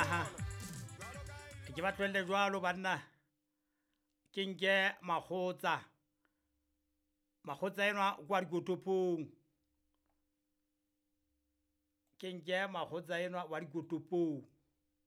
aha ke ba tlwelle jwalo banna ke nke makgotsa enwa kwa dikotopong ke nke makgotsa enwa wa dikotopong